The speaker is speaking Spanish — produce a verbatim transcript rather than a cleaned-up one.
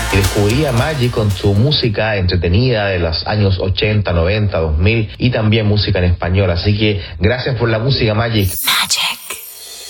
Y descubrí a Magic con su música entretenida de los años ochenta, noventa, dos mil y también música en español. Así que gracias por la música, Magic. Magic.